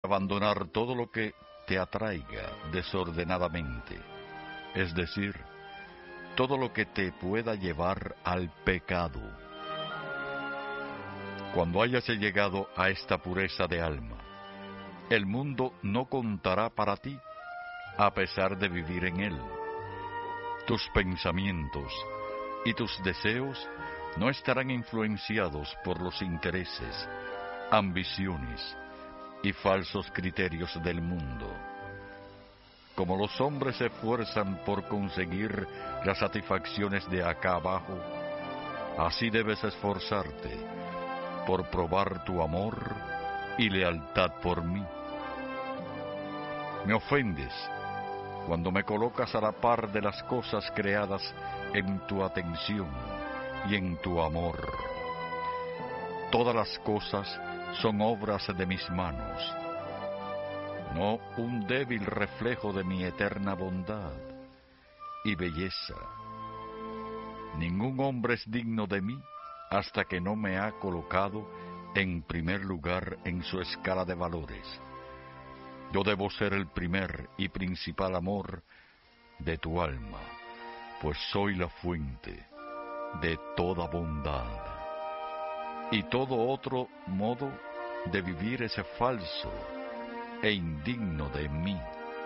abandonar todo lo que te atraiga desordenadamente, es decir, todo lo que te pueda llevar al pecado. Cuando hayas llegado a esta pureza de alma, el mundo no contará para ti, a pesar de vivir en él. Tus pensamientos y tus deseos no estarán influenciados por los intereses, ambiciones y falsos criterios del mundo. Como los hombres se esfuerzan por conseguir las satisfacciones de acá abajo, así debes esforzarte por probar tu amor y lealtad por mí. Me ofendes cuando me colocas a la par de las cosas creadas en tu atención y en tu amor. Todas las cosas son obras de mis manos, no un débil reflejo de mi eterna bondad y belleza. Ningún hombre es digno de mí hasta que no me ha colocado en primer lugar en su escala de valores. Yo debo ser el primer y principal amor de tu alma, pues soy la fuente de toda bondad. Y todo otro modo de vivir es falso e indigno de mí.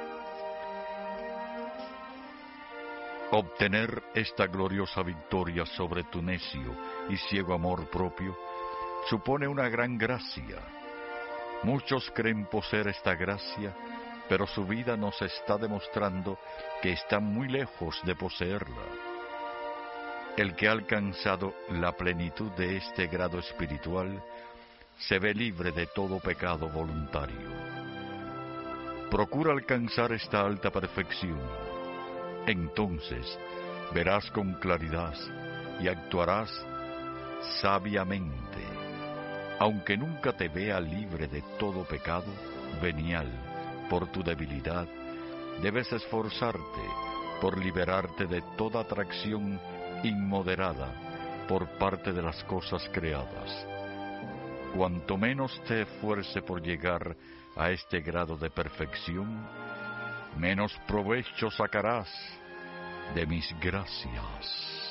Obtener esta gloriosa victoria sobre tu necio y ciego amor propio supone una gran gracia. Muchos creen poseer esta gracia, pero su vida nos está demostrando que están muy lejos de poseerla. El que ha alcanzado la plenitud de este grado espiritual se ve libre de todo pecado voluntario. Procura alcanzar esta alta perfección. Entonces verás con claridad y actuarás sabiamente. Aunque nunca te vea libre de todo pecado venial por tu debilidad, debes esforzarte por liberarte de toda atracción inmoderada por parte de las cosas creadas. Cuanto menos te esfuerce por llegar a este grado de perfección, menos provecho sacarás de mis gracias.